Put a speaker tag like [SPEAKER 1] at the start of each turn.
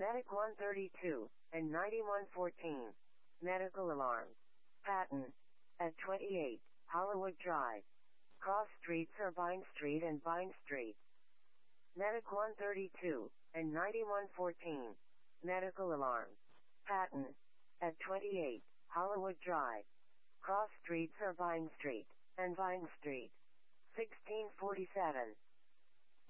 [SPEAKER 1] Medic 132 and 9114. Medical alarm. Patent. At 28, Hollywood Drive. Cross Streets or Vine Street and Vine Street. Medic 132 and 9114. Medical alarm. Patent. At 28, Hollywood Drive. Cross Streets or Vine Street and Vine Street. 1647.